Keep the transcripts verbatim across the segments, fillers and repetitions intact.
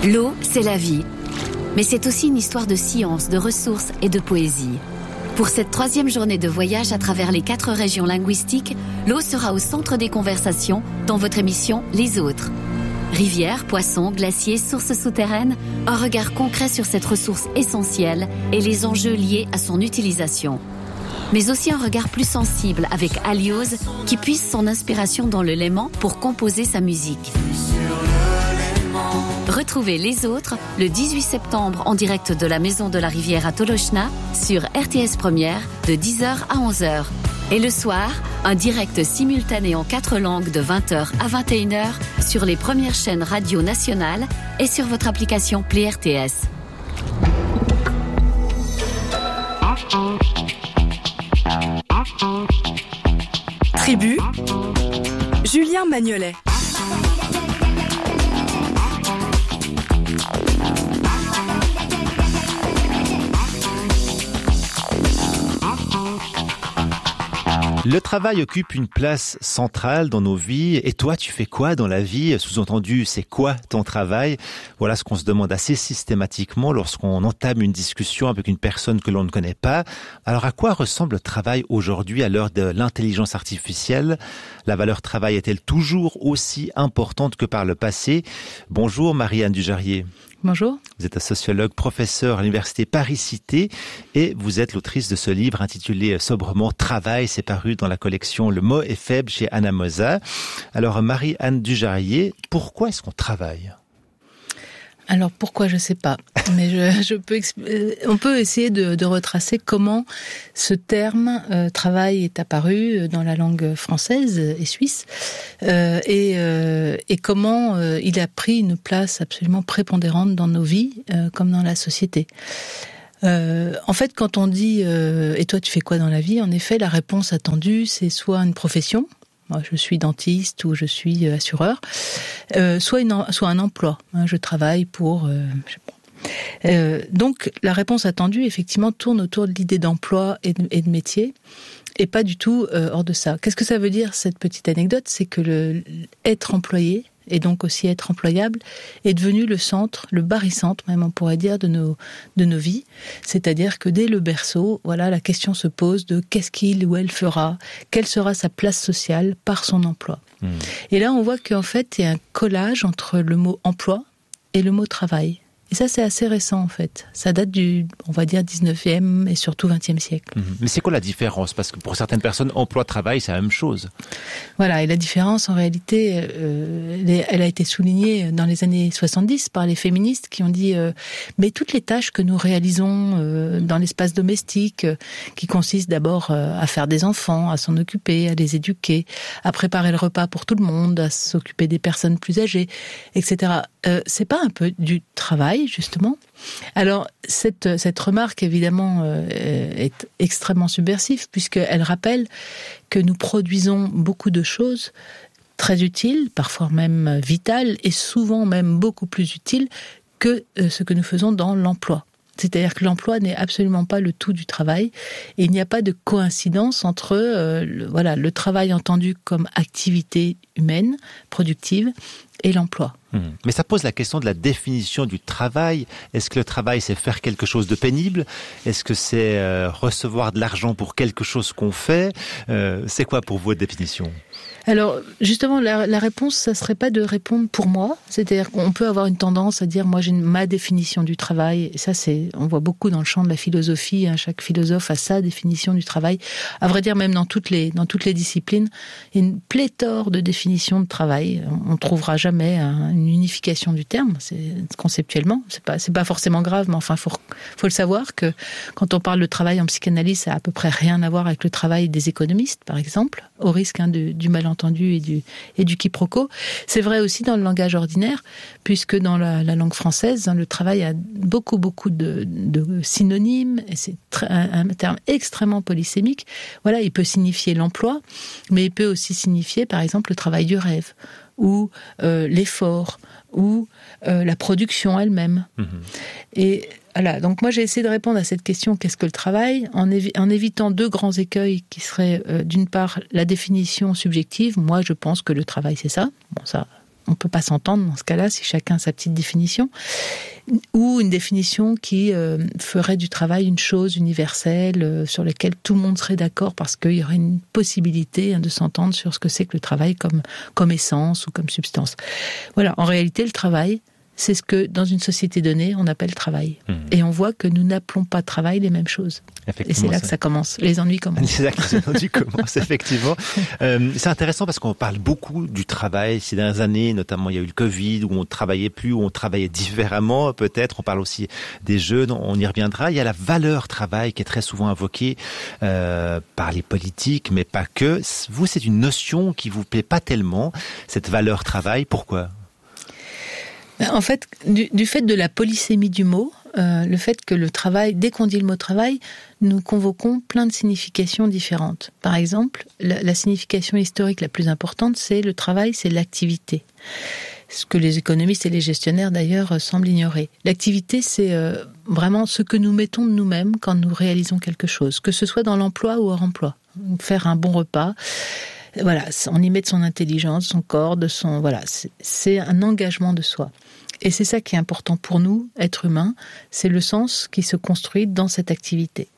L'eau, c'est la vie. Mais c'est aussi une histoire de science, de ressources et de poésie. Pour cette troisième journée de voyage à travers les quatre régions linguistiques, l'eau sera au centre des conversations dans votre émission Les Autres. Rivières, poissons, glaciers, sources souterraines, un regard concret sur cette ressource essentielle et les enjeux liés à son utilisation. Mais aussi un regard plus sensible avec Alioz qui puise son inspiration dans le Léman pour composer sa musique. Retrouvez Les Autres le dix-huit septembre en direct de la Maison de la Rivière à Tolochna sur R T S Première de dix heures à onze heures. Et le soir, un direct simultané en quatre langues de vingt heures à vingt et une heures sur les premières chaînes radio nationales et sur votre application Play R T S. Tribu, Julien Magnolet. Le travail occupe une place centrale dans nos vies. Et toi, tu fais quoi dans la vie? Sous-entendu, c'est quoi ton travail? Voilà ce qu'on se demande assez systématiquement lorsqu'on entame une discussion avec une personne que l'on ne connaît pas. Alors, à quoi ressemble le travail aujourd'hui à l'heure de l'intelligence artificielle? La valeur travail est-elle toujours aussi importante que par le passé? Bonjour Marie-Anne Dujarier. Bonjour. Vous êtes sociologue, professeur à l'université Paris-Cité et vous êtes l'autrice de ce livre intitulé sobrement « Travail ». C'est paru dans la collection Le mot est faible chez Anna Mosa. Alors Marie-Anne Dujarier, pourquoi est-ce qu'on travaille ? Alors pourquoi, je ne sais pas, mais je, je peux, on peut essayer de, de retracer comment ce terme euh, travail est apparu dans la langue française et suisse euh, et, euh, et comment euh, il a pris une place absolument prépondérante dans nos vies euh, comme dans la société. Euh, en fait, quand on dit euh, « et toi tu fais quoi dans la vie ?», en effet, la réponse attendue, c'est soit une profession. Moi, je suis dentiste ou je suis assureur, euh, soit, une, soit un emploi. Hein, je travaille pour... Euh, je sais pas. Euh, donc, la réponse attendue, effectivement, tourne autour de l'idée d'emploi et de, et de métier, et pas du tout euh, hors de ça. Qu'est-ce que ça veut dire, cette petite anecdote ? C'est que le, être employé, et donc aussi être employable, est devenu le centre, le barycentre même on pourrait dire, de nos, de nos vies. C'est-à-dire que dès le berceau, voilà, la question se pose de qu'est-ce qu'il ou elle fera, quelle sera sa place sociale par son emploi. Mmh. Et là on voit qu'en fait il y a un collage entre le mot emploi et le mot travail. Et ça, c'est assez récent, en fait. Ça date du, on va dire, dix-neuvième et surtout vingtième siècle. Mmh. Mais c'est quoi la différence ? Parce que pour certaines personnes, emploi-travail, c'est la même chose. Voilà, et la différence, en réalité, euh, elle a été soulignée dans les années soixante-dix par les féministes qui ont dit euh, « mais toutes les tâches que nous réalisons euh, dans l'espace domestique, euh, qui consistent d'abord euh, à faire des enfants, à s'en occuper, à les éduquer, à préparer le repas pour tout le monde, à s'occuper des personnes plus âgées, et cetera euh, c'est pas un peu du travail, justement. Alors, cette, cette remarque, évidemment, euh, est extrêmement subversive, puisqu'elle rappelle que nous produisons beaucoup de choses très utiles, parfois même vitales, et souvent même beaucoup plus utiles que euh, ce que nous faisons dans l'emploi. C'est-à-dire que l'emploi n'est absolument pas le tout du travail, et il n'y a pas de coïncidence entre euh, le, voilà, le travail entendu comme activité humaine, productive, et l'emploi. Mmh. Mais ça pose la question de la définition du travail. Est-ce que le travail, c'est faire quelque chose de pénible ? Est-ce que c'est euh, recevoir de l'argent pour quelque chose qu'on fait ? euh, C'est quoi pour vous votre définition ? Alors, justement, la, la réponse, ça serait pas de répondre pour moi. C'est-à-dire qu'on peut avoir une tendance à dire, moi, j'ai une, ma définition du travail. Et ça, c'est, on voit beaucoup dans le champ de la philosophie. Hein, chaque philosophe a sa définition du travail. À vrai dire, même dans toutes les, dans toutes les disciplines, il y a une pléthore de définitions de travail. On, on trouvera jamais un, une unification du terme. C'est conceptuellement, c'est pas, c'est pas forcément grave, mais enfin, faut, faut le savoir que quand on parle de travail en psychanalyse, ça a à peu près rien à voir avec le travail des économistes, par exemple, au risque hein, de, du malentendu et du, et du quiproquo. C'est vrai aussi dans le langage ordinaire, puisque dans la, la langue française, hein, le travail a beaucoup, beaucoup de, de synonymes, et c'est très, un, un terme extrêmement polysémique. Voilà, il peut signifier l'emploi, mais il peut aussi signifier, par exemple, le travail du rêve, ou euh, l'effort, ou euh, la production elle-même. Mmh. Et voilà, donc moi j'ai essayé de répondre à cette question, qu'est-ce que le travail, en, évi- en évitant deux grands écueils qui seraient euh, d'une part la définition subjective. Moi je pense que le travail c'est ça, bon ça on peut pas s'entendre dans ce cas-là si chacun a sa petite définition, ou une définition qui euh, ferait du travail une chose universelle euh, sur laquelle tout le monde serait d'accord parce qu'il y aurait une possibilité hein, de s'entendre sur ce que c'est que le travail comme, comme essence ou comme substance. Voilà, en réalité, le travail, c'est ce que, dans une société donnée, on appelle travail. Mmh. Et on voit que nous n'appelons pas travail les mêmes choses. Et c'est là ça... que ça commence. Les ennuis commencent. C'est là que les ennuis commencent, effectivement. Euh, c'est intéressant parce qu'on parle beaucoup du travail ces dernières années. Notamment, il y a eu le Covid, où on ne travaillait plus, où on travaillait différemment, peut-être. On parle aussi des jeunes, on y reviendra. Il y a la valeur travail qui est très souvent invoquée euh, par les politiques, mais pas que. Vous, c'est une notion qui vous plaît pas tellement, cette valeur travail. Pourquoi ? En fait, du, du fait de la polysémie du mot, euh, le fait que le travail, dès qu'on dit le mot travail, nous convoquons plein de significations différentes. Par exemple, la, la signification historique la plus importante, c'est le travail, c'est l'activité. Ce que les économistes et les gestionnaires d'ailleurs semblent ignorer. L'activité, c'est euh, vraiment ce que nous mettons de nous-mêmes quand nous réalisons quelque chose, que ce soit dans l'emploi ou hors emploi. Faire un bon repas. Voilà, on y met de son intelligence, son corps, de son voilà, c'est, c'est un engagement de soi. Et c'est ça qui est important pour nous, êtres humains, c'est le sens qui se construit dans cette activité.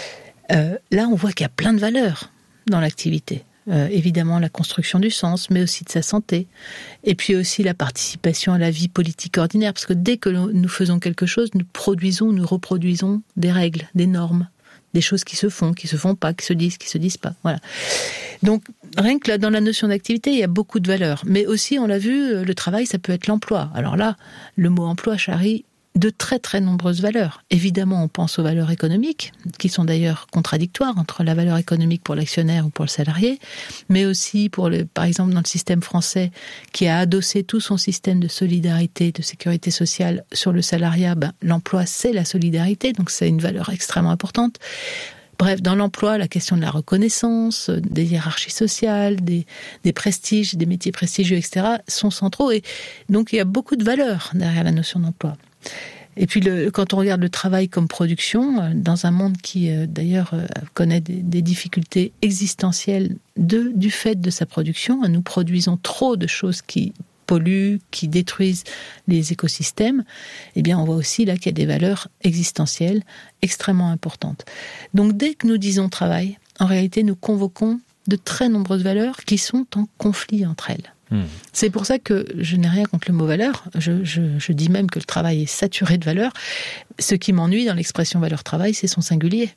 Euh, là, on voit qu'il y a plein de valeurs dans l'activité. Euh, évidemment, la construction du sens, mais aussi de sa santé. Et puis aussi la participation à la vie politique ordinaire, parce que dès que nous faisons quelque chose, nous produisons, nous reproduisons des règles, des normes. Des choses qui se font, qui se font pas, qui se disent, qui se disent pas. Voilà. Donc, rien que là, dans la notion d'activité, il y a beaucoup de valeurs. Mais aussi, on l'a vu, le travail, ça peut être l'emploi. Alors là, le mot emploi charrie de très très nombreuses valeurs. Évidemment, on pense aux valeurs économiques, qui sont d'ailleurs contradictoires entre la valeur économique pour l'actionnaire ou pour le salarié, mais aussi pour le, par exemple dans le système français qui a adossé tout son système de solidarité, de sécurité sociale sur le salariat. Ben, l'emploi, c'est la solidarité, donc c'est une valeur extrêmement importante. Bref, dans l'emploi, la question de la reconnaissance, des hiérarchies sociales, des, des prestiges, des métiers prestigieux, et cetera, sont centraux. Et donc, il y a beaucoup de valeurs derrière la notion d'emploi. Et puis, le, quand on regarde le travail comme production, dans un monde qui, d'ailleurs, connaît des, des difficultés existentielles de, du fait de sa production, nous produisons trop de choses qui polluent, qui détruisent les écosystèmes, eh bien, on voit aussi là qu'il y a des valeurs existentielles extrêmement importantes. Donc, dès que nous disons travail, en réalité, nous convoquons de très nombreuses valeurs qui sont en conflit entre elles. Mmh. C'est pour ça que je n'ai rien contre le mot valeur. Je, je, je dis même que le travail est saturé de valeurs. Ce qui m'ennuie dans l'expression valeur-travail, c'est son singulier.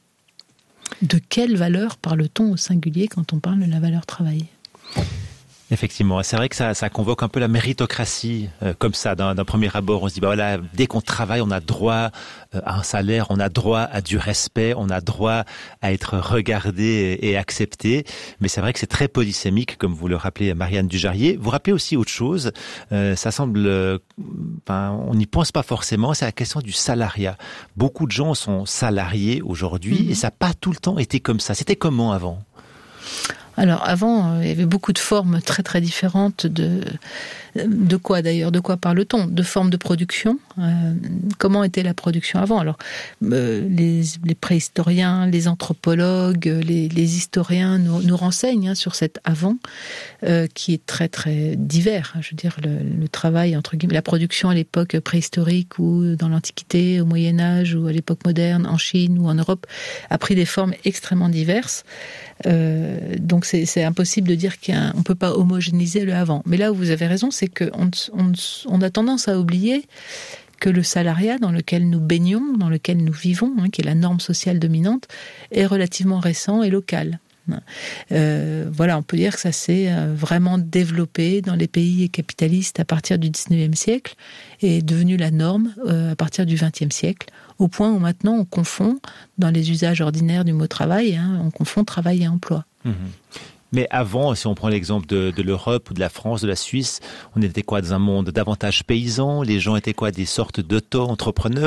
De quelle valeur parle-t-on au singulier quand on parle de la valeur travail ? Effectivement, c'est vrai que ça, ça convoque un peu la méritocratie, euh, comme ça, d'un, d'un premier abord. On se dit, bah voilà, dès qu'on travaille, on a droit euh, à un salaire, on a droit à du respect, on a droit à être regardé et, et accepté. Mais c'est vrai que c'est très polysémique, comme vous le rappelez, Marianne Dujarrier. Vous rappelez aussi autre chose, euh, ça semble, euh, ben, on n'y pense pas forcément, c'est la question du salariat. Beaucoup de gens sont salariés aujourd'hui, mmh. et ça n'a pas tout le temps été comme ça. C'était comment avant ? Alors avant, il y avait beaucoup de formes très très différentes de de quoi d'ailleurs, de quoi parle-t-on ? De formes de production. Euh, comment était la production avant ? Alors euh, les, les préhistoriens, les anthropologues, les, les historiens nous, nous renseignent hein, sur cet avant euh, qui est très très divers. Je veux dire le, le travail entre guillemets, la production à l'époque préhistorique ou dans l'Antiquité, au Moyen Âge ou à l'époque moderne, en Chine ou en Europe, a pris des formes extrêmement diverses. Euh, donc c'est, c'est impossible de dire qu'on ne peut pas homogénéiser le avant. Mais là où vous avez raison, c'est qu'on on, on a tendance à oublier que le salariat dans lequel nous baignons, dans lequel nous vivons, hein, qui est la norme sociale dominante, est relativement récent et local. Euh, voilà, on peut dire que ça s'est vraiment développé dans les pays capitalistes à partir du dix-neuvième siècle et est devenu la norme euh, à partir du vingtième siècle, au point où maintenant on confond, dans les usages ordinaires du mot travail, hein, on confond travail et emploi. Mmh. Mais avant, si on prend l'exemple de, de l'Europe ou de la France, de la Suisse, on était quoi dans un monde davantage paysan ? Les gens étaient quoi, des sortes d'auto-entrepreneurs ?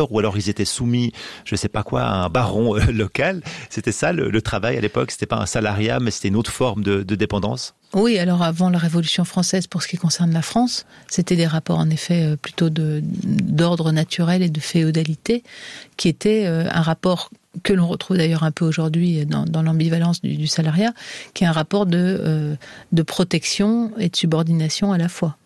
Ou alors ils étaient soumis, je sais pas quoi, à un baron euh, local ? C'était ça le, le travail à l'époque ? C'était pas un salariat, mais c'était une autre forme de, de dépendance ? Oui, alors avant la Révolution française, pour ce qui concerne la France, c'était des rapports en effet plutôt de, d'ordre naturel et de féodalité, qui étaient un rapport que l'on retrouve d'ailleurs un peu aujourd'hui dans, dans l'ambivalence du, du salariat, qui est un rapport de, euh, de protection et de subordination à la fois.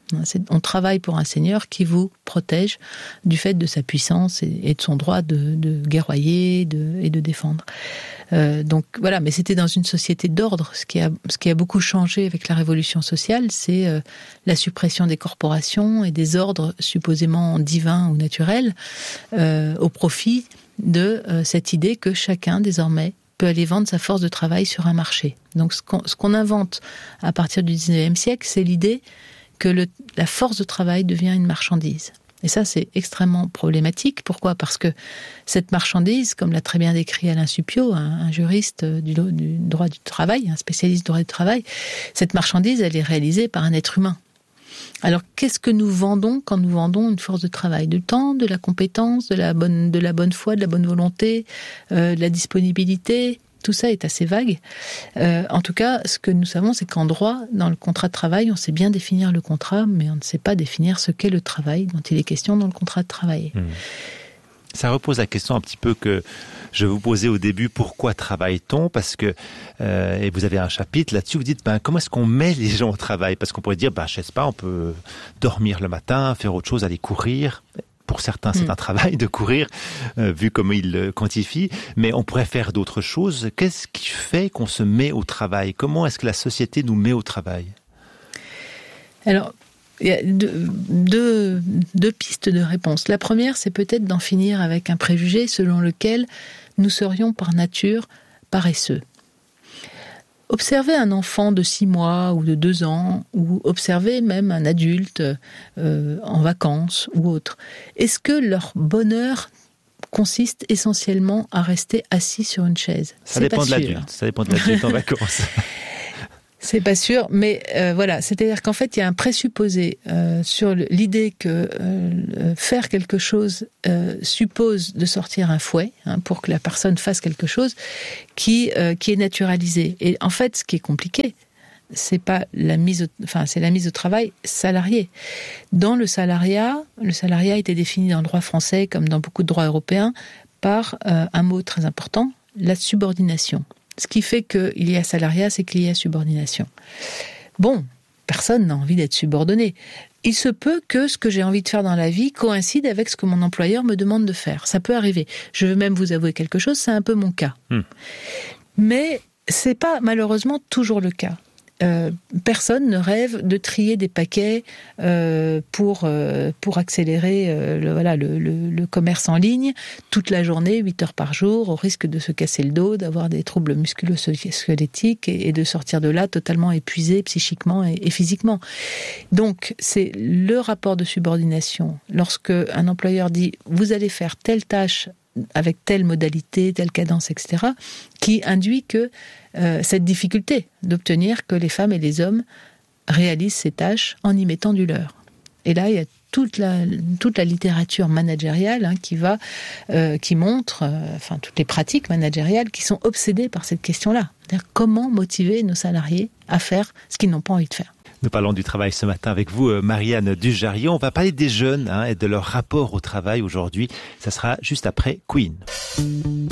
C'est, on travaille pour un seigneur qui vous protège du fait de sa puissance et, et de son droit de, de guerroyer de, et de défendre. Euh, donc voilà, mais c'était dans une société d'ordre. Ce qui a, ce qui a beaucoup changé avec la révolution sociale, c'est euh, la suppression des corporations et des ordres supposément divins ou naturels euh, au profit de euh, cette idée que chacun désormais peut aller vendre sa force de travail sur un marché. Donc ce qu'on, ce qu'on invente à partir du dix-neuvième siècle, c'est l'idée que le, la force de travail devient une marchandise. Et ça, c'est extrêmement problématique. Pourquoi ? Parce que cette marchandise, comme l'a très bien décrit Alain Suppiot, un, un juriste du, du droit du travail, un spécialiste du droit du travail, cette marchandise, elle est réalisée par un être humain. Alors, qu'est-ce que nous vendons quand nous vendons une force de travail ? Du temps, de la compétence, de la bonne, de la bonne foi, de la bonne volonté, euh, de la disponibilité. Tout ça est assez vague. Euh, en tout cas, ce que nous savons, c'est qu'en droit, dans le contrat de travail, on sait bien définir le contrat, mais on ne sait pas définir ce qu'est le travail dont il est question dans le contrat de travail. Mmh. Ça repose la question un petit peu que je vous posais au début, pourquoi travaille-t-on ? Parce que, euh, et vous avez un chapitre là-dessus, vous dites, ben, comment est-ce qu'on met les gens au travail ? Parce qu'on pourrait dire, ben, je sais pas, on peut dormir le matin, faire autre chose, aller courir. Pour certains, c'est mmh. un travail de courir, euh, vu comme ils le quantifient, mais on pourrait faire d'autres choses. Qu'est-ce qui fait qu'on se met au travail ? Comment est-ce que la société nous met au travail ? Alors, il y a deux, deux, deux pistes de réponse. La première, c'est peut-être d'en finir avec un préjugé selon lequel nous serions par nature paresseux. Observez un enfant de six mois ou de deux ans, ou observez même un adulte euh, en vacances ou autre. Est-ce que leur bonheur consiste essentiellement à rester assis sur une chaise ? Ça C'est dépend pas de sûr. l'adulte. Ça dépend de l'adulte en vacances. C'est pas sûr, mais euh, voilà, c'est-à-dire qu'en fait, il y a un présupposé euh, sur l'idée que euh, faire quelque chose euh, suppose de sortir un fouet hein, pour que la personne fasse quelque chose qui euh, qui est naturalisé. Et en fait, ce qui est compliqué, c'est pas la mise, au, enfin, c'est la mise au travail salarié. Dans le salariat, le salariat a été défini dans le droit français comme dans beaucoup de droits européens par euh, un mot très important, la subordination. Ce qui fait qu'il y a salariat, c'est qu'il y a subordination. Bon, personne n'a envie d'être subordonné. Il se peut que ce que j'ai envie de faire dans la vie coïncide avec ce que mon employeur me demande de faire. Ça peut arriver. Je veux même vous avouer quelque chose, c'est un peu mon cas. Mmh. Mais c'est pas malheureusement toujours le cas. Euh, personne ne rêve de trier des paquets euh, pour euh, pour accélérer euh, le, voilà le, le, le commerce en ligne toute la journée, huit heures par jour, au risque de se casser le dos, d'avoir des troubles musculo-squelettiques et, et de sortir de là totalement épuisé psychiquement et, et physiquement. Donc c'est le rapport de subordination. Lorsque un employeur dit vous allez faire telle tâche avec telle modalité, telle cadence, et cetera, qui induit que euh, cette difficulté d'obtenir que les femmes et les hommes réalisent ces tâches en y mettant du leur. Et là, il y a toute la, toute la littérature managériale hein, qui va, euh, qui montre, euh, enfin toutes les pratiques managériales qui sont obsédées par cette question-là. C'est-à-dire comment motiver nos salariés à faire ce qu'ils n'ont pas envie de faire. Nous parlons du travail ce matin avec vous, Marianne Dujarion. On va parler des jeunes hein, et de leur rapport au travail aujourd'hui. Ça sera juste après Queen.